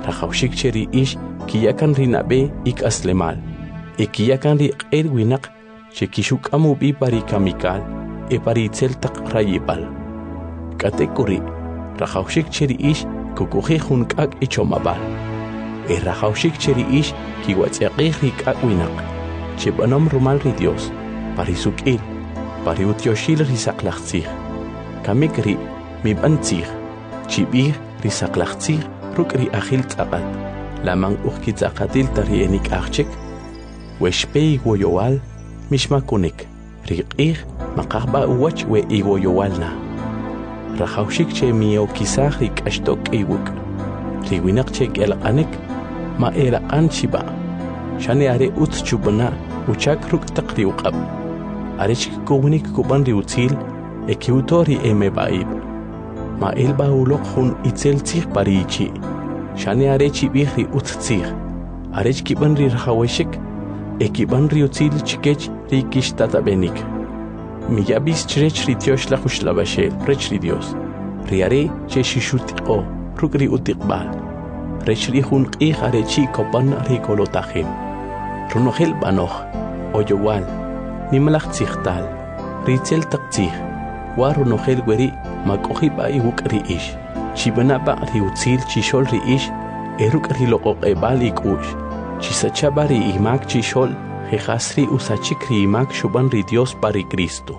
rajawshik cheri ish kiyakan rinabe ik aslemal. Kiyakan ri winak che kishuk amubi pari kamikal pari tseltak rayibal. Katekuri rajawshik cheri ish kukuji hunkak ichomabal. Rajawshik cheri ish kiwatsiaqih rikak winak che banom rumal ri Dios pari sukil pari utyoshil risaklachtzig. Kamikri mi bantzig chibir risaklachtzig rukri akhil tzaqat lamang ukhki tzaqatil tari enik achchek weshpei woyowal mishmakunik riqih maqahba uwach we iwoyowalna rajawshik che mio kisah rikashtok iwuk riwinak che elqanik ma eraqan chiba shani are utchubna uchak ruk taqri uqab arich kownik kuban riutil ekiutori emebaib ma elba ulok hun itzel tzig parichi shani are chibihri uttzig arich kiban ri rajawshik ekiban riutil chikech rikish tatabenik miyabis chrech rityosh la khushlabashel rech ri Dios riare che shishutiqo rukri utiqbal rech ri hun qih are chi kopan ri kolotahim runohel banoh oyowal nimlach tzigtal ritzel taqtzig waru nohel weri makohiba iwukri ish chibanaba riutzil chishol ri ish eruk ri loqoqebal ikush chisachabari imak chishol jejasri usachikri imak shuban ri Dios pari Cristo.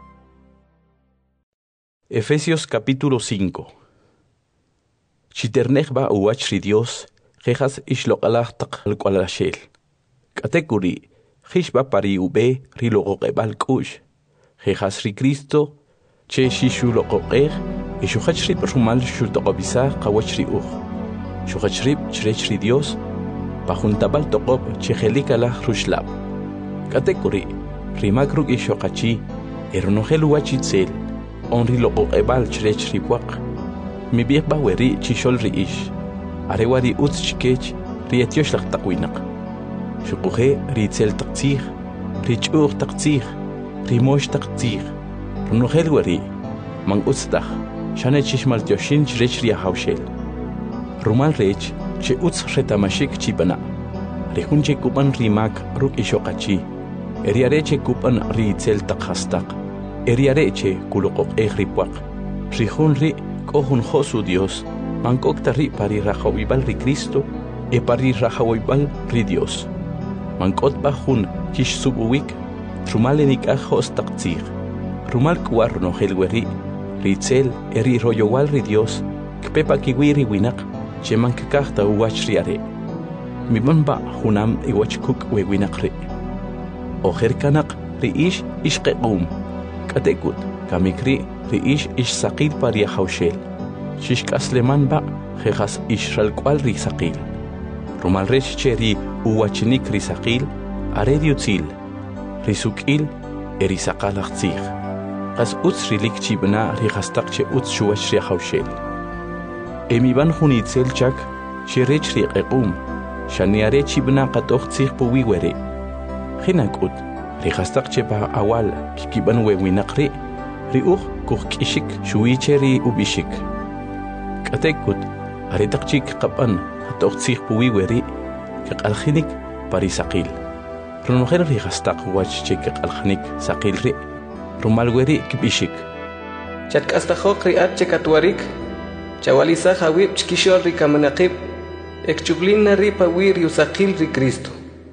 Efesios capítulo 5. Chiternejba uwach ri Dios jejas ishloqalach taqalqualashel katekuri jishba pari ube ri loqoqebal kush jejas ri Cristo che shishuloqoqej ishuhachri rumal shutoqobisa qawachri uj shuhachri chrechri Dios pajuntabal toqob chejelikala rushlab katekuri rimakruk ishoqachi ernohel wachitzel onri loqoqebal chrechri waq mi biqba weri chishol ri ish arewari utchkech rietyosh laqtaqwinaq shuquje ritzel taqtzig rich'uq taqtzig rimosh taqtzig runohel weri man utstaj shane chishmal tyoshin chrech ri hawshel rumal rech che utz retamashik chibana rehunche kupan rimak ruk ishoqachi eriareche kupan ritzel taqhastaq eriareche kuloqoq ehripwaq rihun ri kohun josu Dios mankokta ri pari rajawibal ri Cristo pari rajawibal ri Dios mankot bajun kish subuwik rumalenik ajos taqtzig rumal kuar no helweri ritzel eri royowal ri Dios kpepa kiwiri winak cheman kakahta uwach riare mibanba hunam iwach kuk we winak ri ojer kanak ri ish ishqequm katekut kamikri ri ish saqil pari hawshel shishkasleman ba jejas ishralkwal ri saqil rumal rech cheri uwachnik ri saqil are diutzil ri sukil eri saqalachtzig qas utz rilik chibna ri khastaq che utz shuwach ri hawshel emiban hunitzel chak shirech ri qequm shaniare chibna qatoqtzig puwi were khinakut ri khastaq che ba awal kikiban we winaqri ri uq kuqkishik shuicheri ubishik katekut are taqchik qaban qatoqtzig puwi were qalkhinik pari saqil runohel ri khastaq wach che qalkhinik saqil ri rumal weri kibishik chatk'astajok ri at chekatwarik chawalisa hawib chkishol ri kamanaqib ekchublina ri pawir yusaqil ri Cristo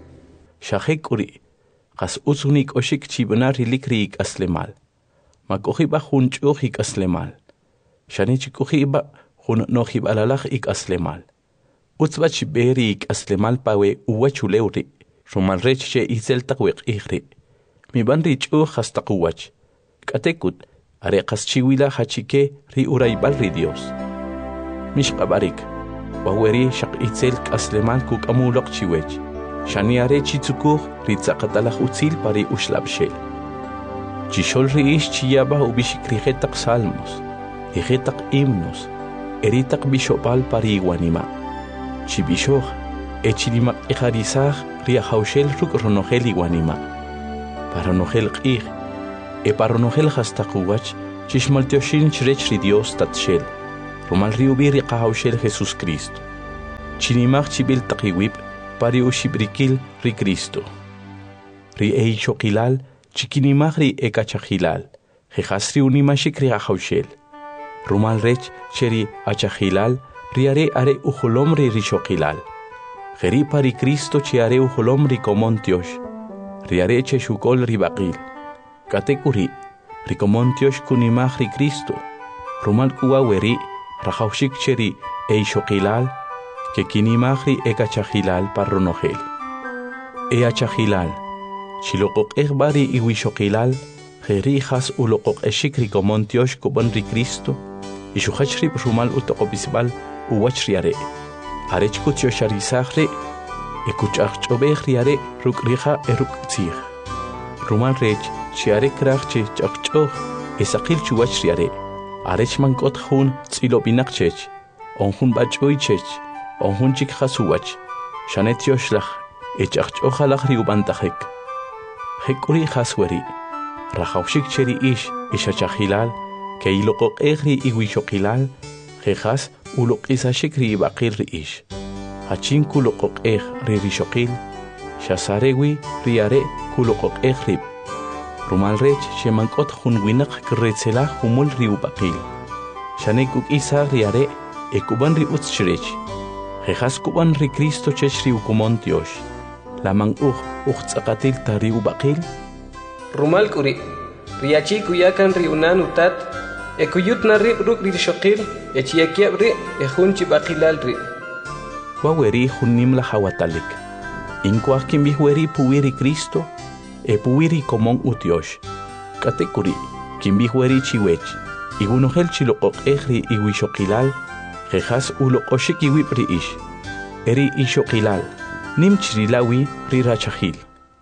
shahekuri qas usunik oshik chibna ri likri aslemal makohiba hunchuh ik aslemal shani chikuhiba hun nohib alalach ik aslemal utzbach beri ik aslemal pawe uwachuleuri rumal rech che izel taqwiq ihri mi banri chuh hastaqwach katekut are qas chiwila hachike ri uraybal ri Dios mish qabarik waweri shaq itzel aslemal kuk amuloq chiwech shani are chitsukuh ri tsaqatalach utzil pari ushlabshel chishol ri ish chiyaba ubishikri hetaq salmos hetaq himnos eritaq bishopal pari wanima chibishoj echilima iharisaj ri hawshel ruk ronohel iwanima para nohel qih para nohel hastaqwach chishmaltyoshin chrech ri Dios tatshel rumal riubiri qahawshel Jesus Cristo chinimach chibil taqiwib pari ushibrikil ri Cristo. Ri eishokilal chikinimach ri ekachahilal. Jehasri unimashik ri ahaushel. Rumal rech cheri achahilal riare are ujolom ri rishokilal. Jeri pari Cristo chiare ujolom ri komontiosh. Riare cheshukol ri baqil. Katekuri ri komontiosh kunimach ri Cristo. Rumal kuwa weri rahaushik cheri eishokilal que kinimach ri ekachahilal parronogel. Eachahilal chilokok bari iwishokilal Jerijas ulokok eshikri komontiosh kuban ri Cristo ishuhachri rumal utokobisbal uwachriare arech kutiosharisakhre ekuchachobehriare rukrija eruktzig rumal rech chiare krachche chachchoh esaqil chuwachriare arech mankot hun tsilobinakchech onhun bachoichech onhun chikhasuwach shanetioshlah echachchohalach riubantahek hekuri hasweri Rahaushik cheri ishachahilal, que ilokok egri iwishokilal, jejas ulok isashikri ibakil ri ish. Hachin kulokok ri rishokil, shasarewi riare kulokok egrib. Rumal rech shemankot hunwinak kretzela humul ri ubakil. Shanekuk isa riare ekuban ri utschrech. Jejas kuban ri Cristo cheshri ukumontiosh. Lamang tsakatil tari ubakil. Rumal kuri, riachi kuyakan riunan utat, ekuyut na rib ruk rishokil, echiakiab ri, ehunchi bakilal ri. Waweri hunim la hawatalik. Inkwak kimbihweri puwiri Cristo, puwiri komon utiosh. Katekuri, kimbihweri chiwech, igunohel chilokok egri iwishokilal, jejas ulokoshik iwipri ish. Eri ishokilal, nim chirilawi ri rachahil.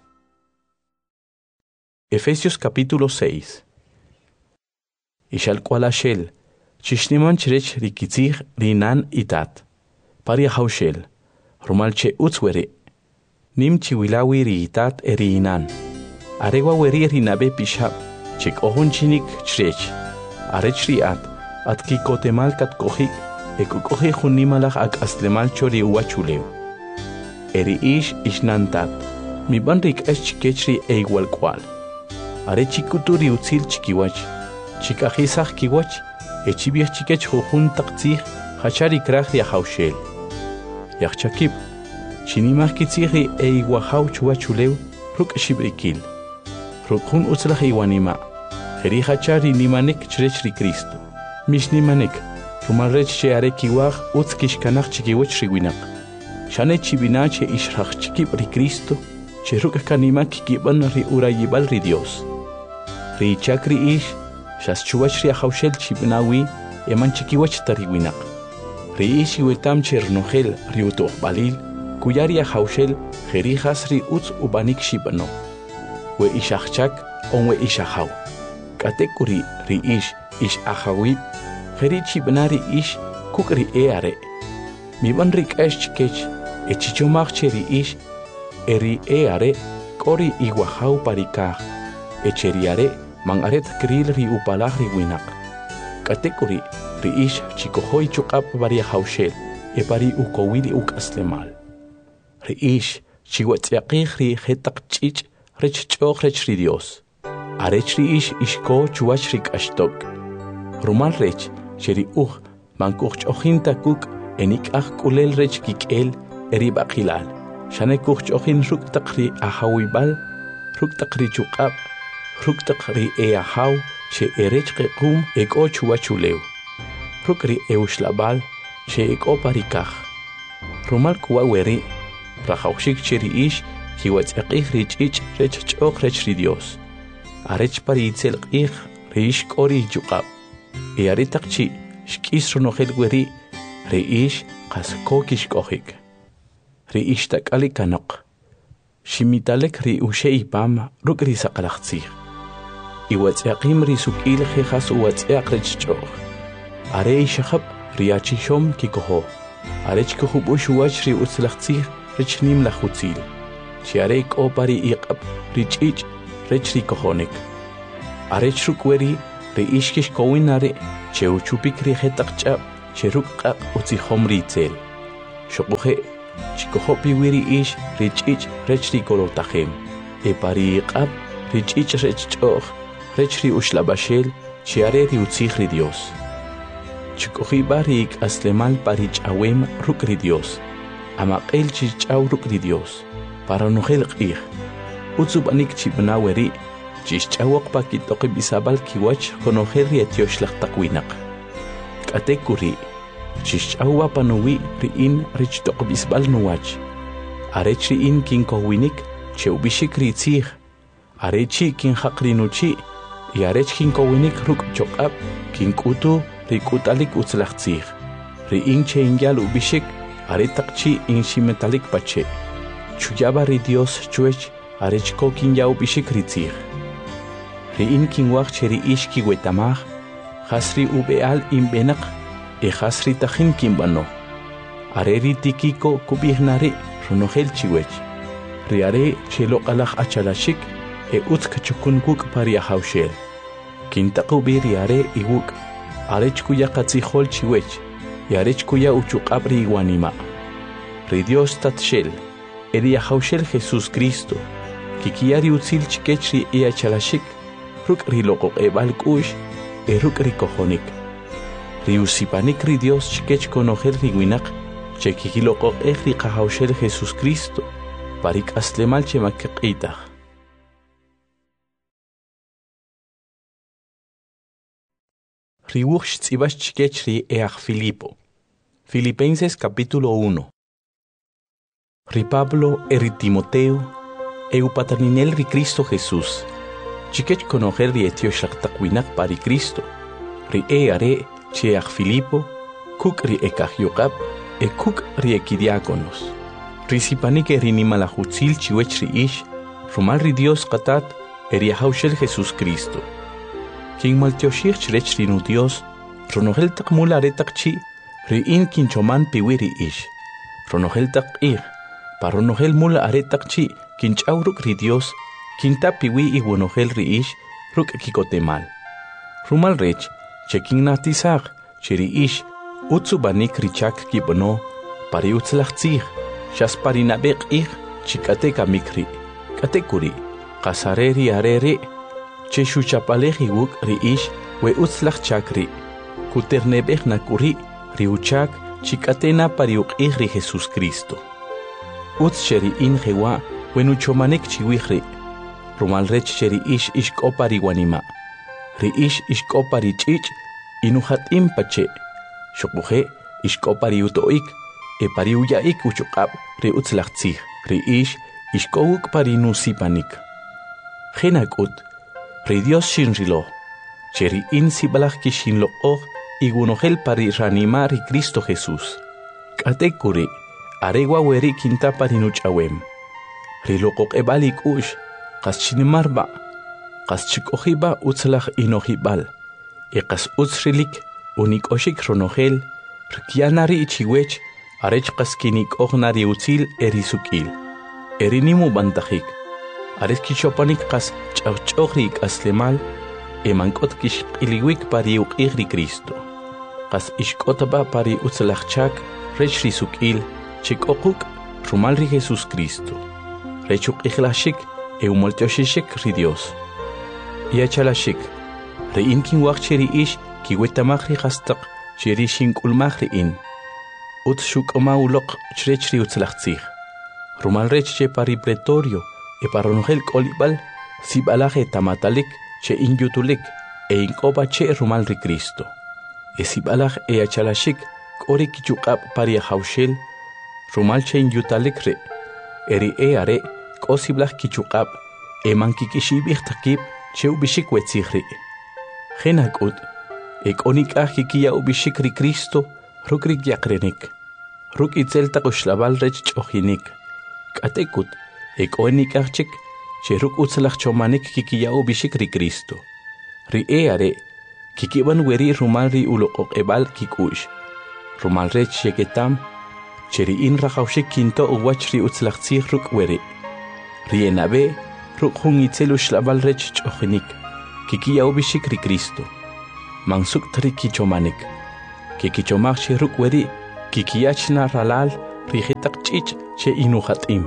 Efesios capítulo 6. Ishal kualashel, chishniman chirech rikitzig rinan itat. Paria haushel, rumalche utzwere. Nim chiwilawi riitat eriinan. Arewa weri rinabe pishab, chik ohun chinik chrech. Arech riat, at kikotemal kat kohik, ekukohe junimalach ak aslemal chori uachuleu. Eri ish ishnantat, mi banrik es chikechri eigual cual. Are chikuturi utzil chikiwach, chikajisach kiwach, echibiach chikech jujun taktzig, hachari krach ya haushel. Yachchakib, chinimach kitzigi eiguahau chuachuleu, ruk shibrikil. Rukun utzlach iwanima, jeri hachari nimanek chrechri Cristo. Mish nimanek, rumalrech sheare kiwach utzkishkanach chikiwach riwinak. Shane chibinache ishrach chikib ri Cristo, cheruk kanimak kiban ri urayibal ri Dios. Ri chakri ish, shas chuwach ri ahaushel chibnawi, eman chikiwach tariwinak. Ri ish iwetam chernohel ri utoh balil, kuyari ahaushel, jerijas ri utz ubanik shibano. We ishachchak, on we ishahaw. Katekuri ri ish ahawib, jeri chibnari ish, kuk ri eare. Miban rik esh chikech, echichomach cheri ish, eri eare, kori iguahaw parikah. Echeriare, man aret kril ri upalah ri winak. Katekuri ri ish chikohoy chukap varia haushel, e pari ukowili uk aslemal. Ri ish chiwatziaqih ri hetak chich rech choch rech ri Dios. Arech ri ish ishko chuach rik ashtok. Rumal rech, sheri man kuch ochinta kuk enik kulel rech kikel eri bakilal. Shane kuch ochin ruk takri ahawibal, ruk takri chukap, ruk takri eahaw, she erech qequm eko chuachuleu. Ruk ri eushlabal, she eko parikach. Rumal kuwa weri, rahaushik cheri ish, kiwatzeqih ri chich rech choch rech ri Dios. Arech pari itzelqih ri ish kori chukap. Earitakchi, shkis runohel weri, ri ish qas kokish kohik. Ri ish takali kanok. Shimitalek ri ushei pam ruk ri saqalaxtzig. Iwatzeaqim ri sukil jejas uwatzeaq rech choch. Are ishahab ri achishom kikoho. Arech kohub ushuach ri utzlaxtzig rech nim lachutzil. Chiare ko pari iqab ri chich rech ri kohonik. Arech rukweri ri ishkish kowinare cheuchupik ri hetaqchab cheruk qaq utzihom ri tzel. Xoquje chikohopi wiri ish richich rechri kolotajem. Epari qab richich rechchoch rechri ushlabashel chiare riutzihri Dios. Chikohi barik aslemal parich awem rukri Dios. Amaqel chichaw rukri Dios. Para nojel qih. Utsubanik chibnaweri chichawak pakitoqi bisabal kiwach konojel rietiosh laqtaqwinak. Katekuri chichawa panuwi riin richtoq bisbal nuwach. Arech riin kinkowinik cheubishik ritzih. Arechi kin haqrinuchi y arech kinkowinik ruk chokab kinkutu rikutalik utzlaqtzih. Riin cheingyal ubishik aretaqchi inshimetalik pache. Chuyaba ri Dios chuech arechko kinyau bishik ritzih. Riin kinwaq cheri ishki wetamaj hasri ubeal imbenak e hasri tajin kimbano. Areri tikiko kubihnari runogel chiwech. Riare chelo qalaj achalashik e utsk chukunkuk paria haushel. Kintaku biriare iwuk. Arech kuya katzihol chiwech. Y arech kuya uchuqabri iwanima. Ri Dios tatshel. Eria haushel Jesús Cristo. Kikiari utzil chikechri e achalashik. Ruk riloko ebal kush. E ruk rikohonik. Riusipanik ri Dios chikech konogel riwinak. Chekikiloko ejri kahaushel Jesús Cristo. Parik aslemal chemakqitah. Riwuch tzibas chikechri each Filipo. Filipenses capítulo 1. Ri Pablo eri Timoteo, eupataninel ri Cristo Jesús. Chikech konoger ri etiosh laqtaqwinak pari Cristo. Ri are cheach Filipo, kuk ri ekajyokab, e kuk ri ekidiáconos. Risipanik eri nimalajutzil chiwech ri ish, rumal ri Dios qatat eri haushel Jesús Cristo. King maltioshich chrech rinu Dios, ronogel taqmul aretaqchi, ri in kinchoman piwiri ish. Ronogel taqih, paronogel mula aretaqchi, kinchauruk ri Dios, kinta piwi iwonogel ri ish, ruk kikotemal. Rumal rech, cheking natisag, chiri ish, utsubanik richak kibono, pari utzlachtzih, shas parinabek ih, chikateka mikri, katekuri, kasareri arere, Cheshu chapaleji wuk ri ish we utzlach chakri. Kuternebech nakuri ri uchak chikatena pariuk ri Jesús Cristo. Utz sheri in jewa wenuchomanek chiwihri. Rumal rech sheri ish ishkopari wanima. Ri ish ishkopari chich inuhat impache. Shokuje ishkopari utoik e pari uyaik uchukab ri utzlach tzih. Ri ish ishkowuk pari nusipanik. Genakut Ri Dios shinrilo, cheri in sibalach kishinlo og, igunohel pari ranimar y Cristo Jesús. Katekuri, aregua weri kinta parinuch awem. Rilokok ebalik ush, kas chinimarba, kas chikohiba utzlach inohibal, e kas utzrilik, unik oshik ronohel, rikianari ichiwech, arech kas kinik ognari utzil erisukil. Erinimu bantajik. Ares kichopanik kas chawchogrik aslemal, emankot kish iliwik pari ukigri Cristo. Kas ishkotaba pari utzlachchak, rechri sukil, chikokuk, rumalri Jesús Cristo. Rechuk ihlashik, eumoltioshishik ri Dios. Iachalashik, rein kinwakcheri ish, kiwetamagri hastak, cheri shinkulmagri in. Utshuk omaulok, chrechri utzlachtzig. Rumalrech pari pretorio, e paronogel kolibal, sibalaje tamatalik, che inyutulik, e inkoba che rumal ri Cristo. E sibalaj e achalashik, kori kichukab paria haushel, rumal che inyutalik re, eri e are, kosiblaj kichukab, e mankikishibich takib, che ubishik wetzihri. Genakut, e konikaj kikia ubishik ri Cristo, rukrik yakrenik, ruk itzel takushlabal rech chohinik, katekut, Ek oenikachik, cheruk utzlach chomanik kikiyao bishik ri Cristo. Ri eare, kikiban weri rumal ri ulokok ebal kikush. Rumal rech sheketam, cheri in rachaushik kinto uwach ri utzlach tzih ruk weri. Ri enabe, ruk hung itzelu shlabal rech chochinik, kikiyao bishik ri Cristo. Mansuk tri kichomanik. Kikichomach cheruk weri, kikiyachna ralal, rijetak chich che inuhatim.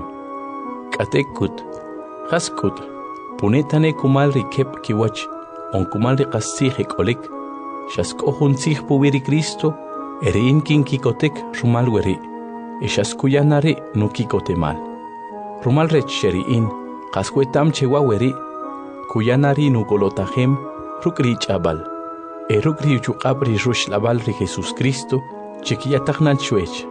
Katekut, haskut, punetane kumal rikep kiwach, on kumal rikasihek olik, shaskohun sih puwiri Cristo, erein kin kikotek rumal weri, esaskuyanare no kikotemal. Rumal rech sheriin, kaskuetam chewa weri, kuyanari no golotahem, rukri chabal. Erukri uchukabri rush labal ri Jesus Cristo, chekiyataknan chuech.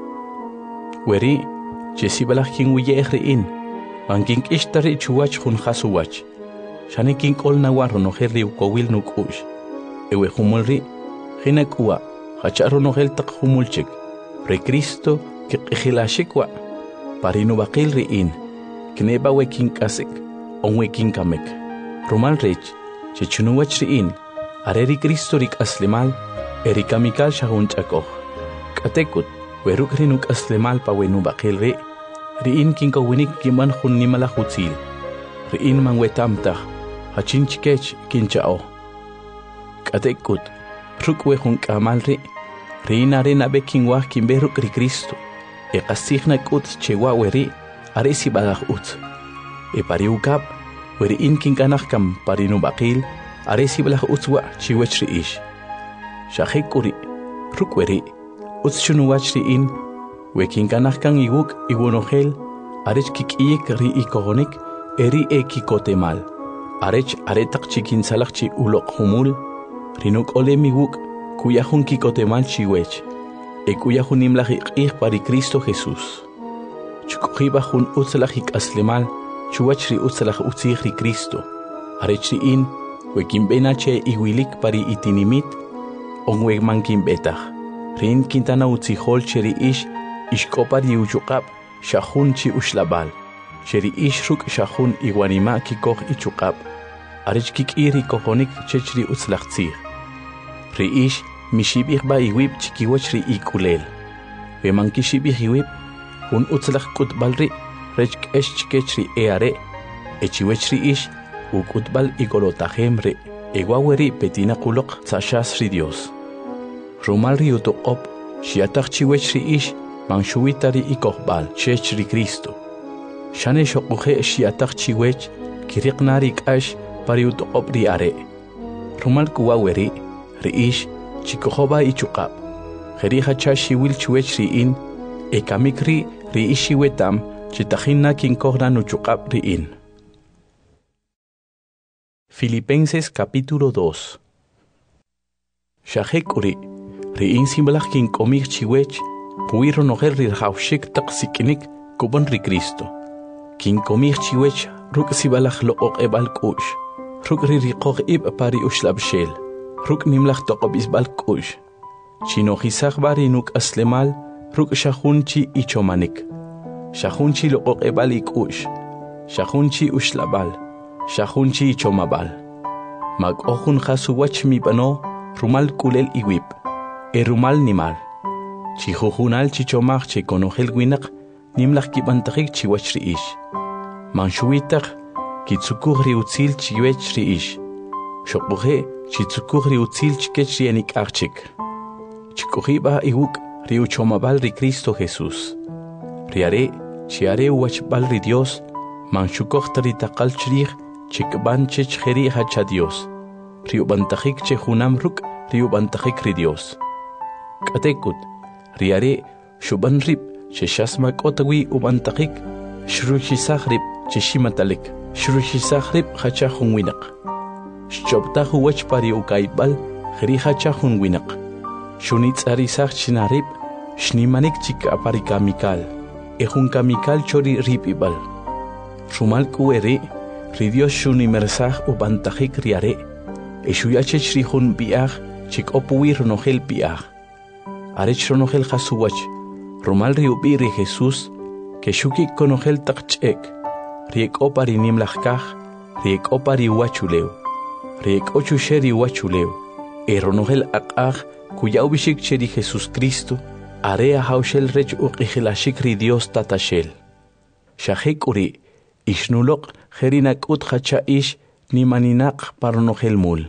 Weri, chesibalak kin wiyehriin, mankin ishtari chuwach hun hasuwach. Shanekin kol nawar no herri ukowil nukush. Ewe humulri, hinakua, hacharo no heltak humulchik. Re Cristo, kikihilashikwa. Parino bakil riin, kneba wekin kasik, on wekin kamek. Rumal rech, chechunuwach riin, areri Cristo rik aslemal, erikamikal shahun chakoh. Katekut, weruk rinuk aslemal pa wenu bakil ri, riin kinkawinik kiman hun nimala hutzil. Riin man wetamtah, hachin chikech kinchao. Katekut, ruk wehun kamal ri, riin arena bekinwah kimberuk ri Cristo. E kasihna kut chewa weri, aresi balah ut. E pariukap, weri in kinkanah kam parinu bakil, aresi balah utwa chiwech riish. Shahekuri, ruk weri, utsunuwach riin, we kinkanah kan iwuk iwonohel, arech kikiyek ri ikohonik, eri e kikotemal. Arech aretak chikin salak chi ulok humul, rinuk ole miwuk, kuyahun kikotemal chiwech. E kuyahun imlahik pari Cristo Jesús. Chukujibahun utzalahik aslemal, chuachri utzalach utzihri Cristo. Arechriin, wekimbena che iwilik pari itinimit, onweg mankin betach. Rin kintana utzihol cheri ish, ishkopari uchukap, shahun chi ushlabal. Cheri ish ruk shahun iwanima kikoh ichukap. Arechkik iri kohonik chechri utzlachtzih. Riish, mishibih ba iwib chikiwachri ikulel. Wemankishibih iwib, hun utzlach kutbalri, rechk esh chikechri eare, echiwechri ish, ukutbal igolotahemre, egwaweri petina kulok tzashasri Dios. Rumalri utoqop, shiatach chiwechri ish, manshuitari ikohbal, chechri Cristo. Shane shokuhe shiatach chiwech, kiriknari kash, pari utoqop riare. Rumal kuwaweri, riish, chikohoba ichukap. Jeriha chashi wil chuech riin, ekamikri riishi wetam, chitahina kinkohra nuchukap riin. Filipenses capítulo 2. Shahekuri, riin simbalach kinkomik chiwech, puiro noher rilhaushik taksikinik, kuban ri Cristo. Kinkomik chiwech, ruk sibalach look ebal kush, ruk ririkoh ib pari ushlabshel. Ruk nimlach toqobis balkush. Chino hisach bari nuk aslemal, ruk shahunchi ichomanik. Shahunchi loqoq ebal ikush. Shahunchi ushlabal. Shahunchi ichomabal. Mag ohun khasuwach mi bano, rumal kulel iwip. E rumal nimal. Chihuhunal chichomach che konohel winak, nimlach kibantahik chiwach riish. Manshuitach, kitsukuh riutzil chiwech riish. Shokbuhe, chitsukuh riutzil chikech rienik archik. Chikuhiba iwuk riuchomabal ri Cristo Jesús. Riare, chiare uachbal ri Dios, manchukoh taritakal chrich, chikban chech jeri hacha Dios. Riubantahik che hunam ruk, riubantahik ri Dios. Katekut, riare, shuban rip, che shasmak otawi ubantahik, shruchisah rip, che shimatalik, shruchisah rip hacha hunwinak. Shchobtahu wach pari ukaibal, jeriha chahun winak. Shunitz arisach chinarip, shnimanik chika pari kamikal. Ejun kamikal chori ripibal. Shumal kuere, ridios shunimersach ubantahik riare. Eshuyachech rihun biach, chik opuir nohel biach. Arech nohel hasuwach, rumal riubiri Jesus, que shukik konohel takchek. Riek opari nimlachkach, riek opari wachuleu. Riek ocho sheri wachuleu, eronohel akach, cuya ubishik cheri Jesus Cristo, area haushel rech uqihilashik ri Dios tatashel. Shahek uri, ishnulok jerinak uthacha ish nimaninak paronohel mul.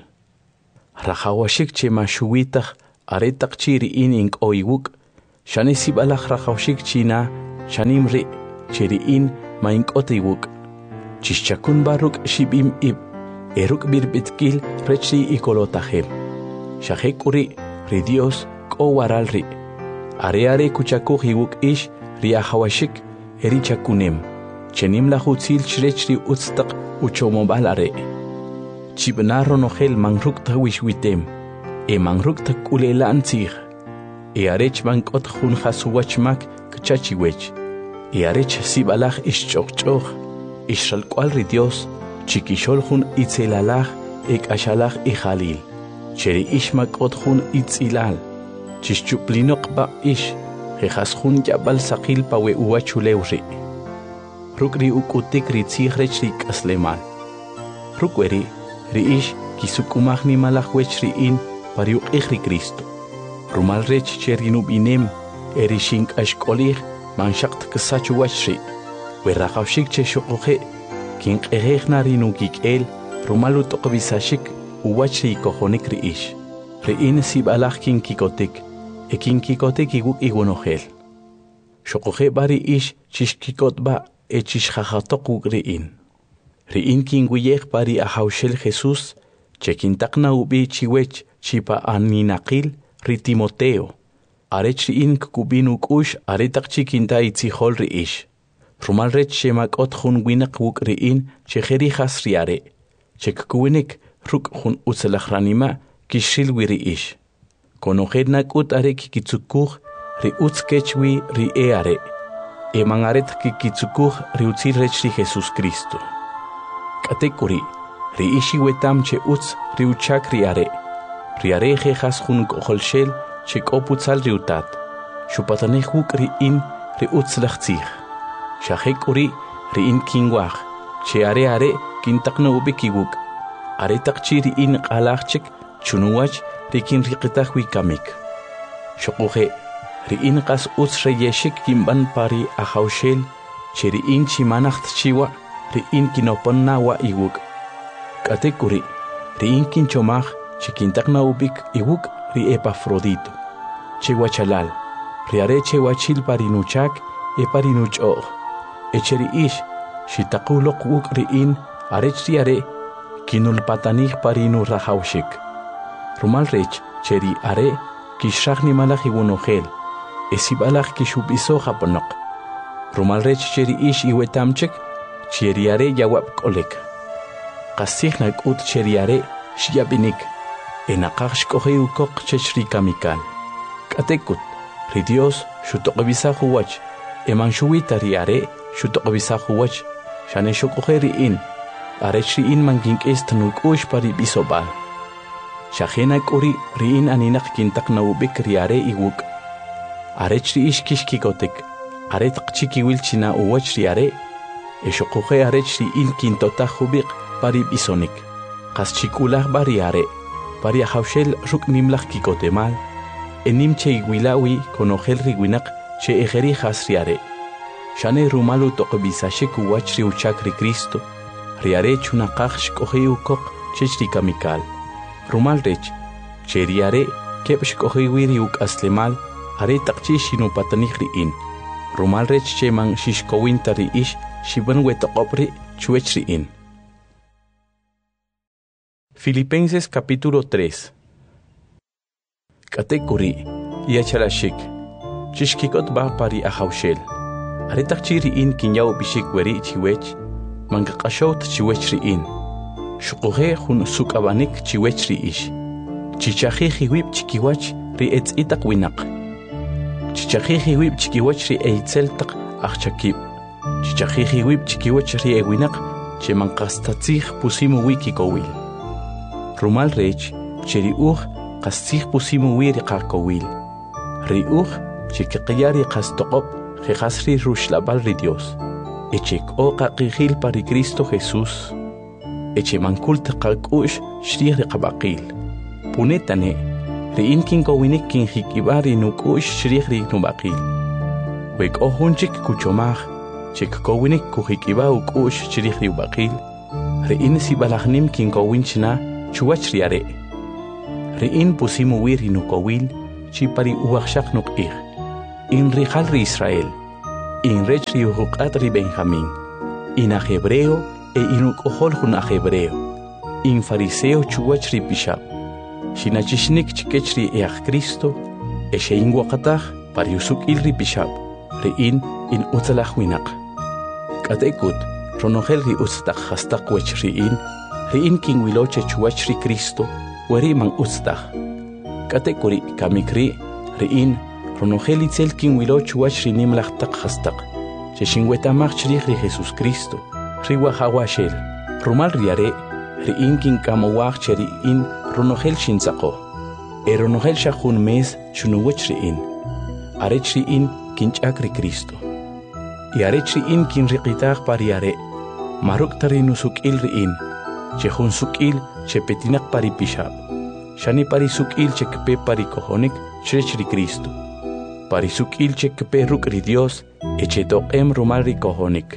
Rajawashik che mashuitach aretak chiri inink oiwuk, shanesibalach rajawshik china shanim ri chiriin maink'ot iwuk chischakun baruk shibim ib eruk birbitkil rechri ikolotajem shajek uri ri Dios k'o waral ri are kuchakuj iwuk ish ri ahawashik eri chakunem chenim la hutzil chrechri utstaq uchomobal are chibnaro nogel manruk tawishwitem manruk takulelan tzig arech bankot jun hasuwachmak kchachiwech arech sibalaj ishchokchoj ishalkwal ri Dios chikishol jun itzelalaj ashalaj ijalil cheri ishmakot jun itzilal chischuplinok ba ish jejas jun yabal saqil pawe uwachulewri rukri ukutik ri tzighrech ri kaslemal rukweri ri ish kisukumagni malajwech ri in pariuk ri Cristo rumal rech cherginub inem erishink ashkolih manshakt ksachu wachri weraqawshik che shoqoje kin qejejna rinukik el rumalu toqbisashik uwachri kojonik ri ish ri in sibalaj kin kikotik kin kikotik iguk igonojel shoqoje bari ish chishkikotba chishjajatoq ri in kin guyej bari ahawshel Jesus chekintakna ubi chiwech chipa aninaqil ri Timoteo arech ri in kubinu kush aretaq chikinta itzihol ri ish rumal rech shemakot jun winaq wuk ri in chejeri has ri are chekkuwinik ruk jun utzalajranima kishil wi ri ish konojer nakut are kikitsukuj ri utzkechwi ri are mangaret kikitsukuj ri utzil rech ri Jesus Cristo katekuri ri ishi wetam che utz ri uchak ri are jejas jun koholshel che koputzal ri utat shupatanej wuk ri in ri utzlachtzig shajek uri ri in kingwaj che are kintakna ubikiwuk are taqchi ri in qalajchik chunuwach ri kin riqitaj wikamik shoquje ri in qas utz reyeshik kimban pari ahawshel che ri in chimanacht chiwa ri in kinoponna wa iwuk katekuri ri in kinchomaj chikintakna ubik iwuk ri Epafrodito chewachalal ri are chewachil parinuchak parinuch'oj echeri ish shitaquloq wuk ri in arech ri are kinulpatanij parinu rajawshik rumal rech cheri are kishrajni malaj iwunojel esibalaj kishubisoj aponoq rumal rech cheri ish iwetamchik cheri are yawab k'olek qasijna k'ut cheri are shiyabinik enaqaj xk'ojey ukoq chechri kamikal k'atekut ri Dios xutoqbisaj uwach manxuwita ri are xutoqbisaj uwach xane xok'ojey ri in arech ri in mankink'is tanuk'ux pari b'isob'al xajena k'uri ri in aninaq kintakna ubik ri are iwuk arech ri ix kixkikotik are taqchi kiwil china uwach ri are xoqojey arech ri in kintotaj ubiq pari b'isonik qas chikulaj bari are pari ahawshel ruk nimlaj kikotemal enim che iwilawi konojel ri winaq che ejeri jas ri are xane rumalu toqbisashik uwach ri uchak ri Cristo ri are chunaqaj xk'ojey ukoq chech ri kamikal rumal rech che ri are keb xk'ojey wi ri uk'aslemal are taqchi xinupatanij ri in rumal rech che man xixkowinta ri ish xiban wetoqob ri chwech ri in. Filipenses capítulo 3. Katekuri yachalashik chishkikot ba pari ahawshel aretaqchi ri in kinyaw bishik weri chiwech mankaqashot chiwech ri in shuqoje jun sukabanik chiwech ri ish chichaji hiwib chikiwach ri etzitaq winaq chichaji hiwib chikiwach ri eitzeltaq achakib chichaji hiwib chikiwach ri ewinaq che manqastatzij pusimu wikikowil rumal rech cheri qastzij pusimu wi ri qakowil ri chikiqyari qastoqob jejas ri rushlabal ri Dios echek'o qaqijil pari Cristo Jesús eche mankult qak'ux shrij ri qabaqil punetane ri in kinkowinik kinjikibar ri nuk'ux shrij ri nubaqil wek'o junchik kuchomaj chekkowinik kujikiba uk'ux shrij ri ubaqil ri in sibalajnim kinkowin chna chuwach ri are ri in pusimu wi ri nukowil chi pari uwaqxaq nuq'ij in rijal ri Israel in rech ri uhuqat ri Benjamín, in a hebreo e in ukohol hun a hebreo, in fariseo chuwach ri pishab, shinachishnik chikech ri each Cristo, e shein waqatach pariusuk il ri pishab, ri in utzalach winak. Katekut, ronogel ri utztach hastak wech ri in kin wiloche chuwach ri Cristo, weri man utztach. Katekuri kamikri ri in ronogel itzel kin wiloch wach ri nimlach tak hastak, che shinwetamach chrich ri Jesus Cristo, ri wahawashel, rumal riare, ri in kin kamowach cheri in ronogel shinzako, e ronogel shachun mes chunuwech ri in, arech ri in kinchak ri Cristo. Y arech ri in kin riqitach pariare, maruk tarinusukil ri in, che hun sukil che petinak pari pishab, shani pari sukil che kpe pari kohonik chrech ri Cristo, pari sukil che kpe ruk ri Dios e che toqem rumal ri kohonik.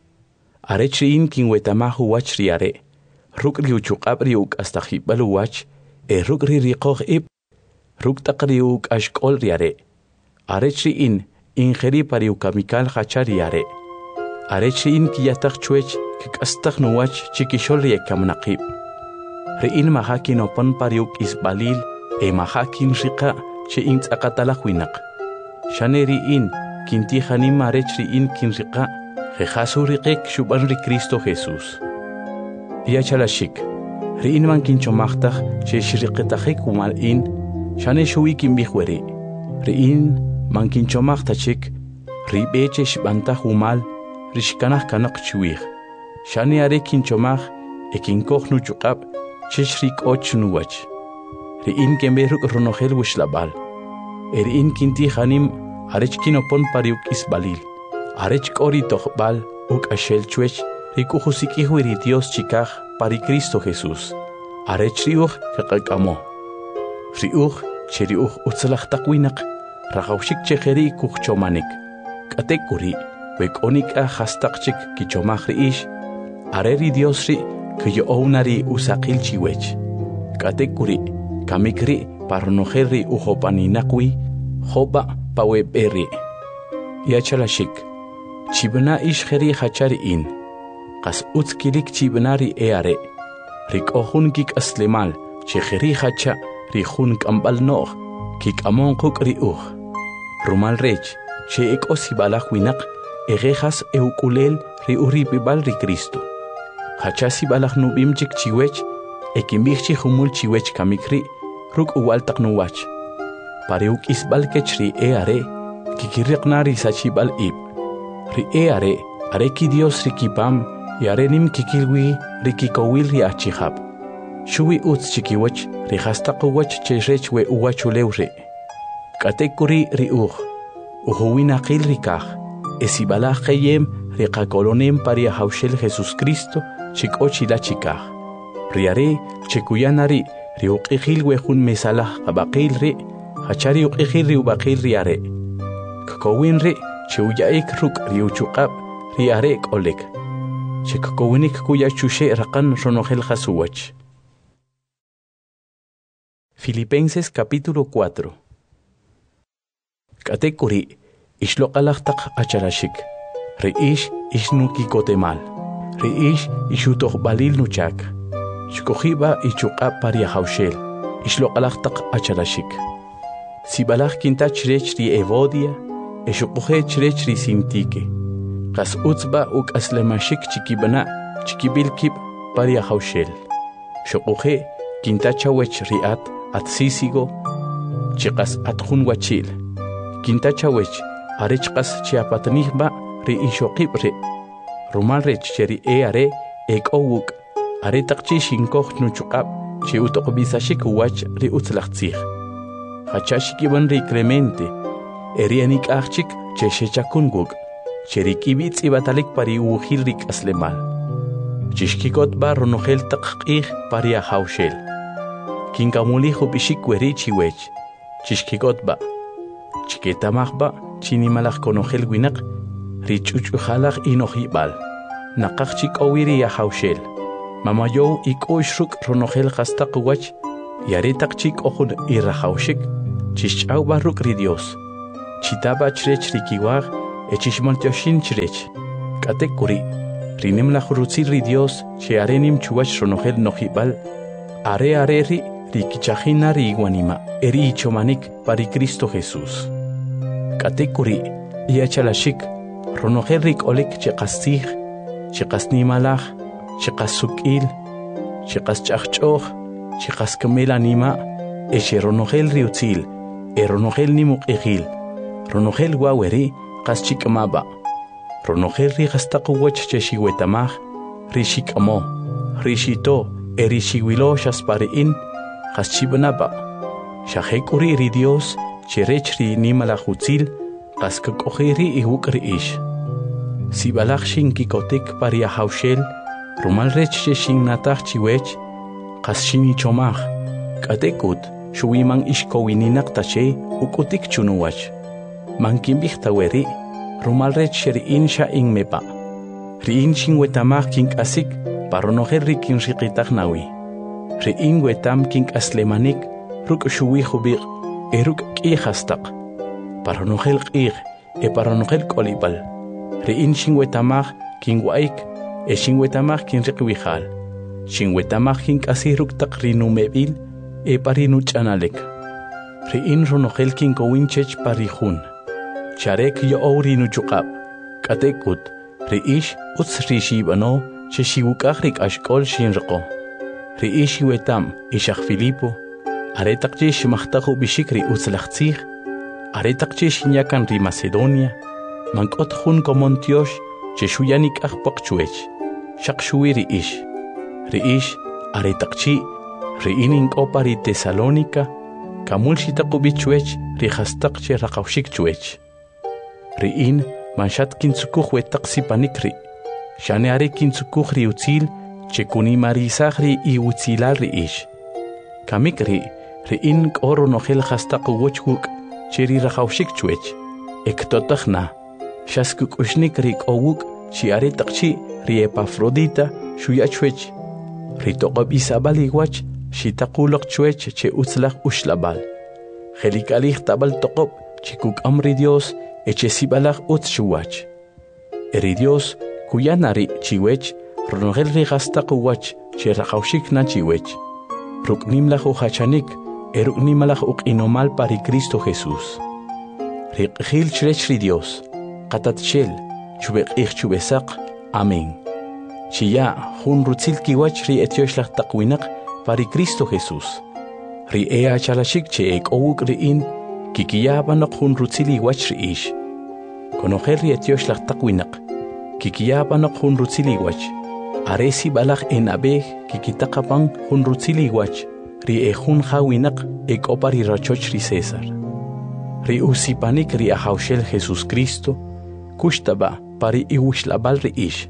Arech ri in kin wetamahu wach ri are, ruk ri uchuqab ri uk hasta jibalu wach, e ruk ri riqoh ib, ruk taq ri uk ashkol ri are. Arech ri in ingeri pari ukamikal hachari are. Arech ri in kiyatak chuech kikastak nuwach chikishol ri ekamnaqib. Ri in mahakin opon pari uk isbalil e mahakin riqa che in tzaqatalak winak. Shane ri in kinti hanim arech ri in kin riqa jejasu riqek shuban ri Cristo Jesus. Yachalashik, ri in man kinchomaqtaq che shriqetaqek umal in shane shuwi kinbihweri. Ri in man kinchomaqtachik ri beche shbantaq umal rishkanaq kanaq chuwij. Shani are kinchomaq e kinkoq nuchuqab chesh ri k'och nuwach. Ri in kenberuk ronogel wishlabal. Ri in kinti hanim arech kinopon pari uk isbalil. Arech k'ori toqbal uk ashel chuech ri kujusikihwi ri Dios chikaj pari Cristo Jesus. Arech ri uj kaqakamo. Ri uj che ri uj utzalaqtaq winaq raqawshik chejeri kuchchomanik. Katekuri wek'onik a hastaqchik kichomaj ri ish. Are ri Dios ri kuyo'ownari usaqil chiwech. Katekuri kamikri parronogel ri ujopaninaqwi jopa paweb'eri. Yachalashik chibna ish jeri hachari in. Qas utzkilik chibnari eare. Rik'ojun kik aslemal chejeri hacha ri jun k'ambal no'j kik amon quk ri uj. Rumal rech che ek'osibalaj winaq ejejas eukulel ri uripibal ri Cristo. Hachasibalaj nubim chik chiwech ekimbij chi humul chiwech kamikri ruk uwaltaq nuwach. Pare uk isbal kech ri eare kikiriqna ri sachibal ib. Ri eare are ki Dios ri kipam y are nim kikilwi ri kikowil ri achihab. Shuwi utz chikiwach ri hastaqwach che rech we uwachulew ri. Katekuri ri uj. Ujuwinaqil ri kaj. Esibalaj qeyem ri qakolonem pari ahawshel Jesus Cristo chik'ochila chikaj. Ri are chekuyanari ri uq'ijil we jun mesalaj qabaqil ri hachari uq'ijil ri ubaqil ri are. Kakowin ri che uya'ik ruk ri uchuqab ri are k'olek. Che kakowinik kuyachushe raqan ronogel jasuwach. Filipenses capítulo 4. Katekuri ishloqalaqtaq achalashik. Ri ish ishnuki kotemal. Ri ish ishutoqbalil nuchak. Shkojiba ichuqab pari ahawshel. Ishloqalaqtaq achalashik. Sibalaj kintach rech ri Evodia, eshuquje chrech ri Sintike. Qas utzba uk aslemashik chikibana chikibilkib pari ahawshel. Shuquje kintachawech riat atsisigo chiqas atjun wachil. Kintachawech arechqas chiapatnihba ri ishoqib ri. Rumal rech cheri eare ek'owuk aretaqchi shinkoj nuchuqab chi utoqbisashik wach ri utzlaqtzij. Hachashikiban ri Clemente erianik achik che shechakunguk cheri kibitz ibatalik pari ujil rik aslemal. Chishkikot ba ronogel taqqij pari ahawshel. Kinkamulijo bishik weri chiwech. Chishkikot ba chiketamaj ba chinimalaj konogel winaq ri chuchujalaj inojibal. Naqaj chik'owiri ahawshel. Mamayow ik'uyshruk ronogel qastaqwach yaretaq chik'ojun irahawshik chishch'aw ba ruk ri Dios. Chitaba chrech ri kiwaj echishmoltioshin chirech. Katekuri, rinem la jurutzil ri Dios, che arenim chuach ronogel nojibal, are ri rikichajina ri iguanima, eri ichomanik pari Cristo Jesús. Katekuri, iachalashik, ronogel rik olek chekastig, chekasnimalaj, chekasukil, chekaschachchoch, chekaskamelanima, eche ronogel riutzil, ronogel nimuk egil, ronogel guaweri, kaschikmaba, ronogel ri gastakuwach cheshiwetamaj, rishikamo, rishito, erishiwilo shaspariin, kaschibanaba, shahekuri ri Dios, cherech ri nimalajutzil, kaskakojeri ihukri ish. Sibalach shinkikotik paria haushel, rumal rech shingnatach chiwech, kaschini chomach, katekut, shuimang ishkowininak tache, ukutik chunuwach. Mankimbich taweri, rumal rech sheriin sha ingmepa. Riin shingwetamach kink asik, paronoher rikin rikitak nawi. Riin wetam kink aslemanik, ruk shuwi hubik, eruk kihastak. Paronohel kih, paronohel kolibal. Riin shingwetamach kin waik, shingwetamach kin rikwihal. Shingwetamach kin asiruk tak rinumebil, parinuch analek. Riin ronohel kin kowinchech parihun. Charek yo ourinu chukab. Katekut, riish uts rishibano, cheshiwukahrik ashkol shinrako. Riish wetam, ishach Filipo, aretakchish machtahu bishikri utzlachtzich, aretakchish inyakan ri Macedonia, mankot hun komontiosh, cheshuyanik achpakchuech, shakshui riish. Riish, aretakchi, riinin kopari Tesalónica, kamulshitakubichuech, rihastakche rakaushikchuech. Riin, manshat kinsukuj wetaksi panikri, shaneare kinsukuj riutzil, chekunimarizahri i utzilal riish. Kamikri, riin koro nogel hastaku wochkuk, cheri rakaushikchuech, ektotachna, shaskuk ushnikrik owuk, chiare takchi, ri Epafrodita, shuyachuech, ritokab isabaligwach, shitakulok chuech che utzlach ushlabal. Helikalich tabal tokop, chikuk amri Dios, echesibalach utshuwach. Eri Dios, kuyanari chiwech, ronogel rigastakuwach, che rakaushik na chiwech. Ruknimlach uhachanik, eruknimalach ukinomal pari Cristo Jesús. Rikhil chrech ri Dios, katatchel, chubek chubesak, amén. Chiya, hun rutzil kiwach ri etioshlach takwinak pari Cristo Jesús. Ri ea chalashik che ek owuk riin, kikiyabanok hun rutzili wach riish. Konoher ri etioshlach takwinak, kikiyabanok hun rutzili wach. Aresi balach abeg kikitakapang hun rutzili wach, ri hun hawinak ek opari rachoch ri César. Ri usipanik ri ahaushel Jesús Cristo, kushtaba pari iwushlabal riish.